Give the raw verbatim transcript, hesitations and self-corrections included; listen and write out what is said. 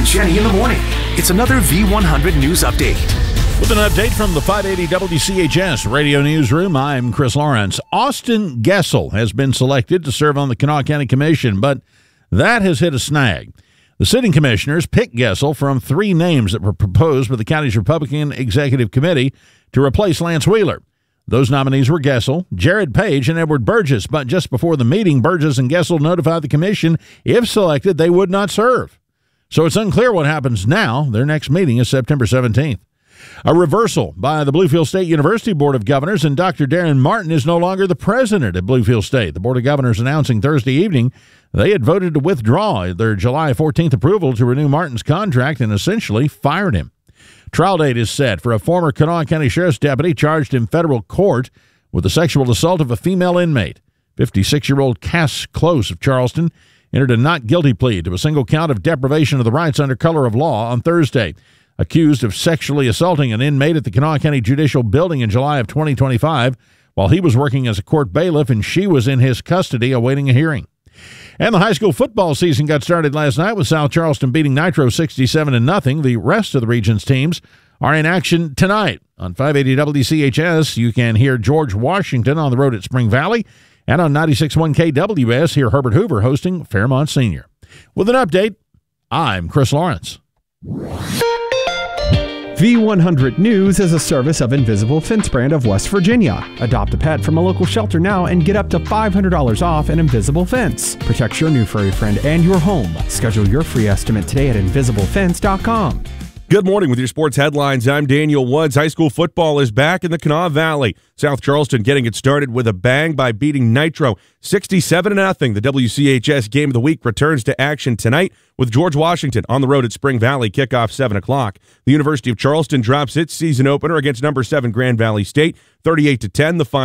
and Jenny in the morning. It's another V one hundred News Update. With an update from the five eighty W C H S Radio Newsroom, I'm Chris Lawrence. Austin Gessel has been selected to serve on the Kanawha County Commission, but that has hit a snag. The sitting commissioners picked Gessel from three names that were proposed by the county's Republican Executive Committee to replace Lance Wheeler. Those nominees were Gessel, Jared Page, and Edward Burgess, but just before the meeting, Burgess and Gessel notified the commission if selected, they would not serve. So it's unclear what happens now. Their next meeting is September seventeenth. A reversal by the Bluefield State University Board of Governors, and Doctor Darren Martin is no longer the president of Bluefield State. The Board of Governors announcing Thursday evening they had voted to withdraw their July fourteenth approval to renew Martin's contract and essentially fired him. Trial date is set for a former Kanawha County Sheriff's deputy charged in federal court with the sexual assault of a female inmate. fifty-six-year-old Cass Close of Charleston entered a not guilty plea to a single count of deprivation of the rights under color of law on Thursday. Accused of sexually assaulting an inmate at the Kanawha County Judicial Building in July of twenty twenty-five while he was working as a court bailiff and she was in his custody awaiting a hearing. And the high school football season got started last night with South Charleston beating Nitro sixty-seven to nothing. The rest of the region's teams are in action tonight. On five eighty W C H S, you can hear George Washington on the road at Spring Valley, and on ninety-six point one K W S, hear Herbert Hoover hosting Fairmont Senior. With an update, I'm Chris Lawrence. V one hundred News is a service of Invisible Fence Brand of West Virginia. Adopt a pet from a local shelter now and get up to five hundred dollars off an Invisible Fence. Protect your new furry friend and your home. Schedule your free estimate today at invisible fence dot com. Good morning with your sports headlines. I'm Daniel Woods. High school football is back in the Kanawha Valley. South Charleston getting it started with a bang by beating Nitro sixty-seven to nothing. The W C H S Game of the Week returns to action tonight with George Washington on the road at Spring Valley. Kickoff seven o'clock. The University of Charleston drops its season opener against number seven Grand Valley State, thirty-eight to ten. The final